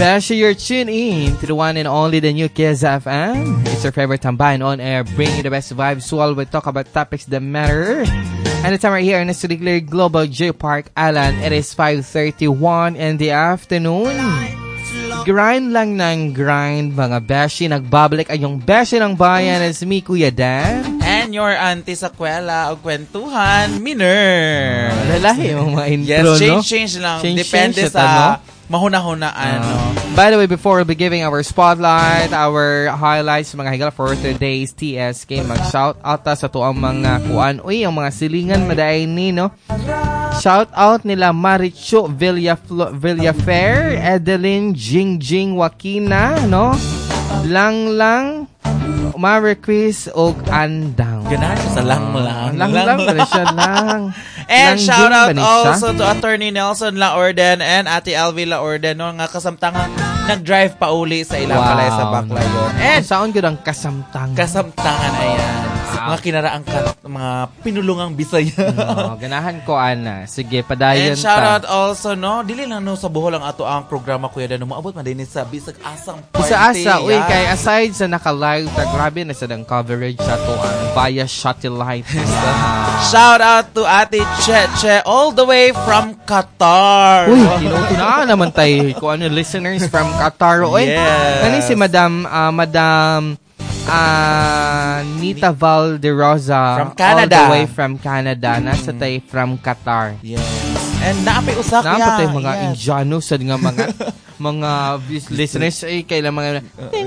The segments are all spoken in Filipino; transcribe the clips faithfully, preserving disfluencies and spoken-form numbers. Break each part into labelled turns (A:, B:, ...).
A: Beshi, you're tuned in to the one and only the new Kiss F M. It's your favorite tambayan on air, bringing you the best vibes while we talk about topics that matter. And the time right here in the Studio Global Geopark Island, it is five thirty-one in the afternoon. Grind lang ng grind, mga Beshi. Nagbabalik ang yung Beshi ng bayan as me, Kuya Dan.
B: And your auntie sa kwela o kwentuhan, Miner.
A: Lalahi yung mga intro,
B: yes, change,
A: no?
B: change lang.
A: Change,
B: Depende
A: change
B: sa
A: ito, no?
B: mahuna-hunaan. Uh, no?
A: By the way, before we'll be giving our spotlight, our highlights, mga higala for today's T S K, mag-shout out ta sa tuang mga kuan. Uy, ang mga silingan, madaay ni, no? Shout out nila Maricho Villaflo- Villafair, Edeline Jingjing Wakina, no? Lang Lang, Mary Chris og Andang.
B: Ganahan sa lang lang.
A: Lang lang, lang siya lang.
B: And
A: lang
B: shout out also to Attorney Nelson Laorden and Ate Elvie Laorden, no, nga kasamtangang nag-drive pa uli sa ilang wow. Palay sa Baclayon.
A: And saan ko ang kasamtangan?
B: Kasamtangan, ayan. Mga kinaraang ka, mga pinulungang Bisaya.
A: No, ganahan ko, Ana. Sige, padayon ta.
B: And shout out also, no, dili lang no, sa buhol ang ato ang programa, Kuya Dan. Maabot man din sa Bisag Asang Party.
A: Bisag Asa, uy, kay aside sa naka-live, ta, grabe na sa dang coverage sa to ang via satellite.
B: Shout out to Ate Cheche all the way from Qatar.
A: Uy, tinuto na naman tayo kung ano listeners from Qatar. Uy,
B: yes.
A: Ano si Madam, uh, Madam uh, Nita Valderosa
B: from Canada.
A: All the way from Canada. Nasa tayo from Qatar.
B: Yes. And naapay usak yan.
A: Naapay mga yes. Indiano sa nga mga mga listeners ay kailan mga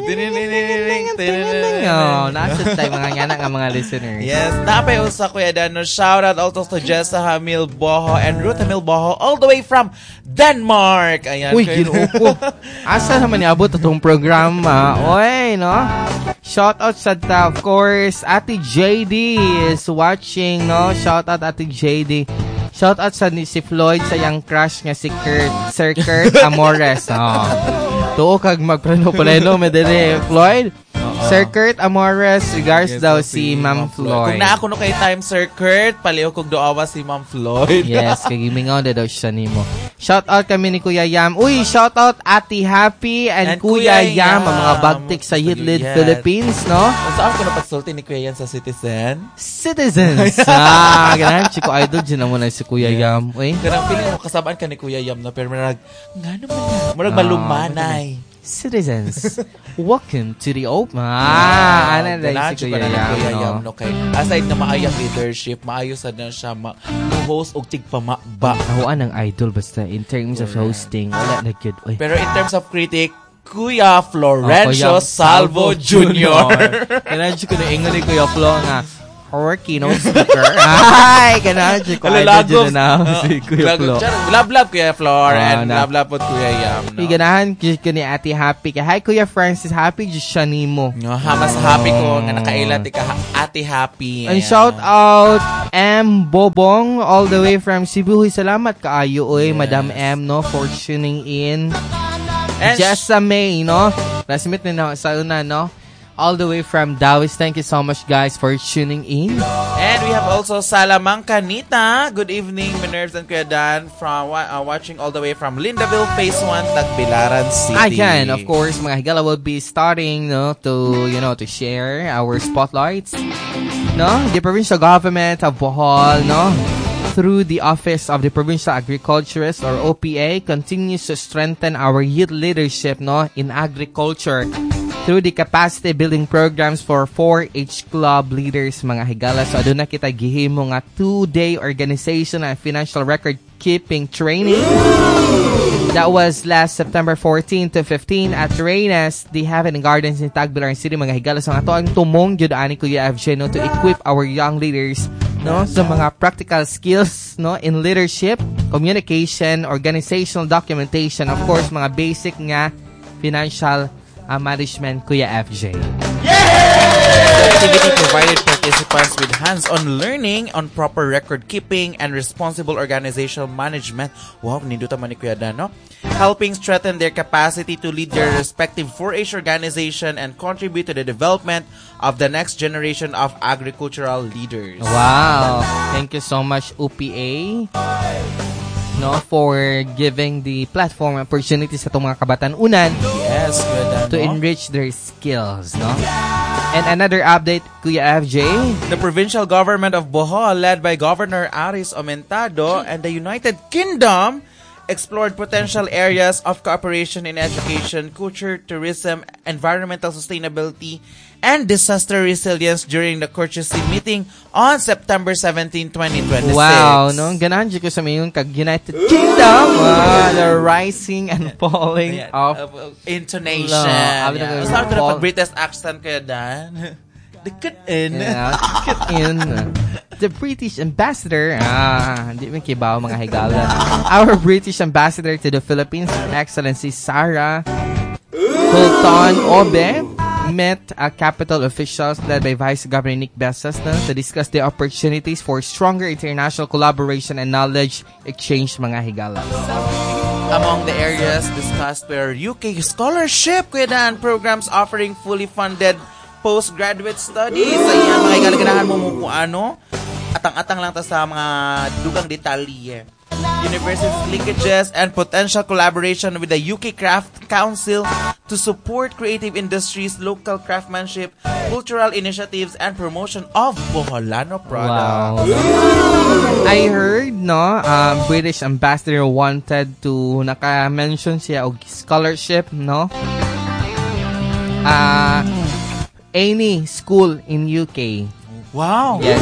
A: oh, nasa tayo mga ngana nga mga listeners.
B: Yes, naapay usak Kuya Dan. Shout out also to Jessa Hamil Boho and Ruth Hamil Boho all the way from Denmark. Ayan.
A: Uy, ginuko. Asa naman niabot itong programa? Oy, no? Shout out sa ta, of course, Ate J D is watching, no? Shout out Ate J D. Shout out sa ni si Floyd sa yang crush nga si Kurt, Sir Kurt Amores. Oh. Tuo kag magpreno-preno medele Floyd. Uh-oh. Sir Kurt Amores, regards yes, daw si Ma'am Floyd.
B: Kung naa ko no kay time Sir Kurt, paliw kog doawa si Ma'am Floyd.
A: Yes, kay gimingaw na daw siya nimo. Shout out kami ni Kuya Yam. Uy, shout out Ate Happy and, and Kuya, Kuya Yam, ang mga bagtik sa Yitlid yes. Philippines, no?
B: Saan ko napagsulti ni Kuya Yam sa Citizen?
A: Citizens. Ah, ganahan si ko idol dyan na muna si Kuya yeah. Yam. Uy.
B: Karang piling mo kasabaan ka ni Kuya Yam na pero marag nga naman na. Marag malumanay.
A: Citizens, welcome to the open. Ah, ano na si Kuya Yam, no?
B: Okay. Aside na maayang leadership, maayos na siya ma-host o tigpamaba.
A: Nahuan ng idol basta in terms of hosting, wala na good. Uy.
B: Pero in terms of critic, Kuya Florencio oh, Salvo Junior
A: Kailangan siya ko na ingon ni Kuya Flo nga, Horky, no speaker. Ay, ganahan siya ko. Idol dyan na si Kuya Flo.
B: Love-love Kuya Flor and love-love po Kuya Yam.
A: Ganahan ko ni Ate Happy. Hi, Kuya Francis. Happy just siya ni mo.
B: No, mas happy ko nga nakailat ka Ate Happy.
A: And shout out M. Bobong all the way from Cebu. Salamat kaayo, oy, Madam M, no, for tuning in. Jessa May, no? Nasimit na sa una, no? All the way from Dawis. Thank you so much, guys, for tuning in.
B: And we have also Salamangka Nita. Good evening, Minerves and Kuya Dan, from uh, watching all the way from Lindaville, Phase one, Tagbilaran City.
A: Again, of course, mga higala will be starting, no, to, you know, to share our spotlights. No, the provincial government of Bohol, no, through the Office of the Provincial Agriculturist, or O P A, continues to strengthen our youth leadership, no, in agriculture through the capacity building programs for four H club leaders, mga higala. So aduna kita gihimo nga two-day organization and financial record keeping training. That was last September fourteenth to fifteenth at Reynes, the Heaven and Gardens in Tagbilaran City, mga higala. So ato ang tumong jud ani Kuya F J, no, to equip our young leaders, no, sa mga practical skills, no, in leadership, communication, organizational documentation, of course, mga basic nga financial uh, management, Kuya F J.
B: The activity provided participants with hands-on learning on proper record keeping and responsible organizational management. Wow, ninduta man ni Kuya Dan, no? Helping strengthen their capacity to lead their respective four H organization and contribute to the development of the next generation of agricultural leaders.
A: Wow. Thank you so much, U P A. no, for giving the platform opportunities sa itong mga kabatanunan
B: Yes, good.
A: to enrich their skills, no? And another update, Kuya F J.
B: The provincial government of Bohol, led by Governor Aris Omentado, and the United Kingdom explored potential areas of cooperation in education, culture, tourism, environmental sustainability, and disaster resilience during the courtesy meeting on September seventeenth, twenty twenty-six.
A: Wow, no? Ganahan dyan ko sa mayon kag United Kingdom. Wow, the rising and falling
B: Ayan,
A: of
B: uh, intonation.
A: La,
B: Yeah.
A: yeah.
B: Saan ko na
A: Fall-
B: pag-British accent kaya Dan? Dikit in.
A: Yeah, get in. The British ambassador, ah, hindi mo kibaw mga higala. Our British ambassador to the Philippines, Excellency Sarah Fulton Obe, met uh, capital officials led by Vice Governor Nick Besas na, to discuss the opportunities for stronger international collaboration and knowledge exchange mga higala.
B: Among the areas discussed were U K scholarship, Kuya Dan, programs offering fully funded postgraduate studies. Ayan, mga igalaganahan mo mo kung ano. Atang-atang lang ta sa mga dugang detalye. University linkages and potential collaboration with the U K Craft Council to support creative industries, local craftsmanship, cultural initiatives, and promotion of Boholano products.
A: Wow. I heard, no, um, British ambassador wanted to, naka-mention siya og scholarship, no? Ah, uh, any school in U K.
B: Wow.
A: Yes.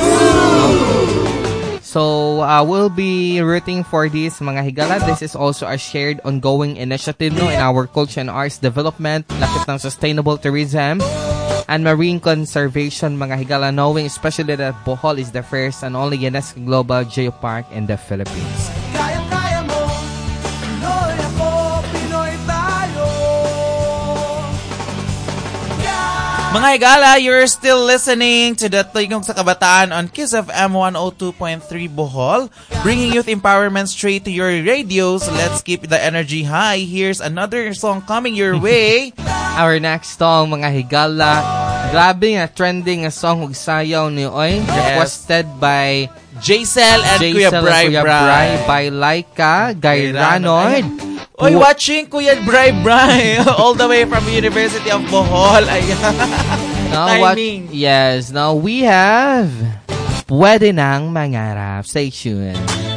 A: So, uh, we'll be rooting for this, mga higala. This is also a shared ongoing initiative, no, in our culture and arts development, lapit ng sustainable tourism and marine conservation, mga higala, knowing especially that Bohol is the first and only UNESCO Global Geopark in the Philippines.
C: Kaya-kaya mo, Pinoy ako, Pinoy tayo.
B: Mga higala, you're still listening to the Tigong sa Kabataan on Kiss F M one oh two point three Bohol, bringing youth empowerment straight to your radios. Let's keep the energy high. Here's another song coming your way.
A: Our next song, mga higala, grabe nga trending nga song ug sayaw ni Oy, requested by
B: Jaisel and Kuya
A: Jaisel
B: Bray
A: Kuya
B: Bray.
A: Bray by Laika Gairanoid.
B: Oy, watching Kuya Bray Bray all the way from University of Bohol. Ayan.
A: Now what?
B: Timing.
A: Yes, now we have Pwede Nang Mangarap. Stay tuned.